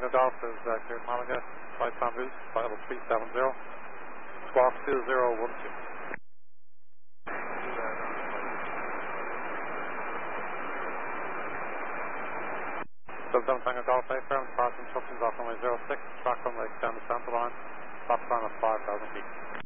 Tango Golf is cleared Malaga, flight on route, flight level 370, squawk 2012. Delta Tango Golf A-firm, departure instructions off runway 06, track runway extend the center line, stop time at 5,000 feet.